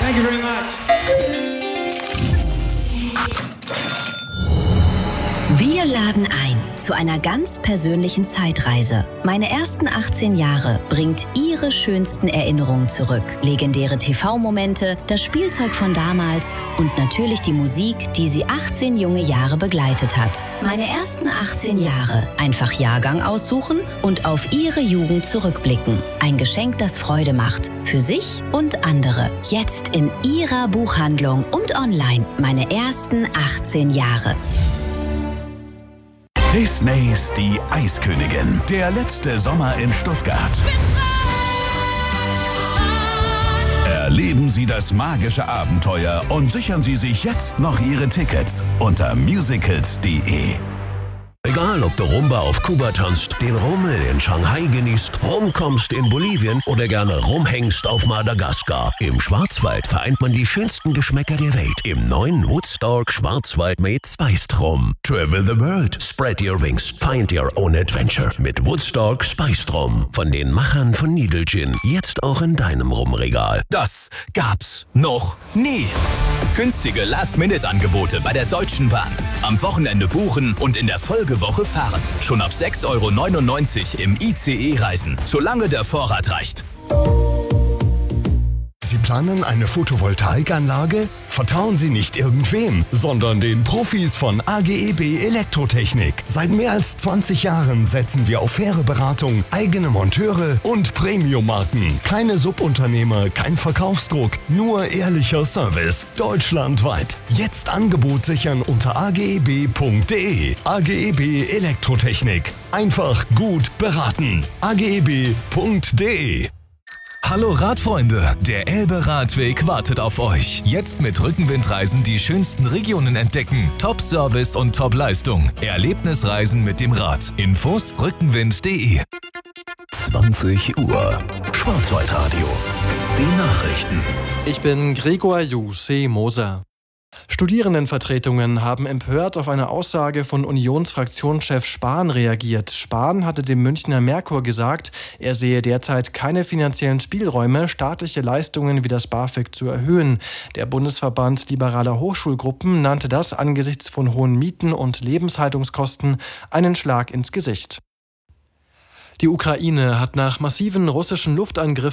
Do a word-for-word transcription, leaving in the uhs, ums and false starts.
Thank you very much. Wir laden ein zu einer ganz persönlichen Zeitreise. Meine ersten achtzehn Jahre bringt Ihre schönsten Erinnerungen zurück. Legendäre T V-Momente, das Spielzeug von damals und natürlich die Musik, die Sie achtzehn junge Jahre begleitet hat. Meine ersten achtzehn Jahre. Einfach Jahrgang aussuchen und auf Ihre Jugend zurückblicken. Ein Geschenk, das Freude macht. Für sich und andere. Jetzt in Ihrer Buchhandlung und online. Meine ersten achtzehn Jahre. Disneys Die Eiskönigin. Der letzte Sommer in Stuttgart. Erleben Sie das magische Abenteuer und sichern Sie sich jetzt noch Ihre Tickets unter musicals punkt de. Egal, ob du Rumba auf Kuba tanzt, den Rummel in Shanghai genießt, rumkommst in Bolivien oder gerne rumhängst auf Madagaskar. Im Schwarzwald vereint man die schönsten Geschmäcker der Welt im neuen Woodstock Schwarzwald mit Spiced Rum. Travel the world, spread your wings, find your own adventure mit Woodstock Spiced Rum. Von den Machern von Needle Gin, jetzt auch in deinem Rumregal. Das gab's noch nie. Günstige Last-Minute-Angebote bei der Deutschen Bahn. Am Wochenende buchen und in der Folgewoche fahren. Schon ab sechs Euro neunundneunzig im I C E reisen, solange der Vorrat reicht. Sie planen eine Photovoltaikanlage? Vertrauen Sie nicht irgendwem, sondern den Profis von A G E B Elektrotechnik. Seit mehr als zwanzig Jahren setzen wir auf faire Beratung, eigene Monteure und Premium-Marken. Keine Subunternehmer, kein Verkaufsdruck, nur ehrlicher Service. Deutschlandweit. Jetzt Angebot sichern unter a g e b punkt de. A G E B Elektrotechnik. Einfach gut beraten. a g e b punkt de. Hallo Radfreunde, der Elbe-Radweg wartet auf euch. Jetzt mit Rückenwindreisen die schönsten Regionen entdecken. Top-Service und Top-Leistung. Erlebnisreisen mit dem Rad. Infos rückenwind punkt de. zwanzig Uhr. Schwarzwaldradio. Die Nachrichten. Ich bin Gregor Jussi Moser. Studierendenvertretungen haben empört auf eine Aussage von Unionsfraktionschef Spahn reagiert. Spahn hatte dem Münchner Merkur gesagt, er sehe derzeit keine finanziellen Spielräume, staatliche Leistungen wie das BAföG zu erhöhen. Der Bundesverband liberaler Hochschulgruppen nannte das angesichts von hohen Mieten und Lebenshaltungskosten einen Schlag ins Gesicht. Die Ukraine hat nach massiven russischen Luftangriffen